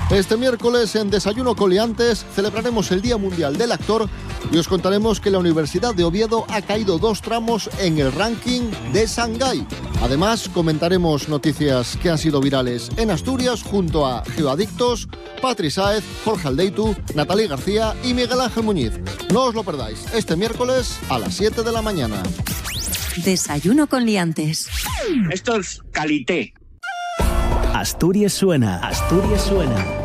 Este miércoles en Desayuno con Liantes celebraremos el Día Mundial del Actor y os contaremos que la Universidad de Oviedo ha caído 2 tramos en el ranking de Shanghái. Además, comentaremos noticias que han sido virales en Asturias junto a Geoadictos, Patri Sáez, Jorge Aldeitu, Natalí García y Miguel Ángel Muñiz. No os lo perdáis, este miércoles a las 7 de la mañana. Desayuno con Liantes. Esto es calité. Asturias suena. Asturias suena.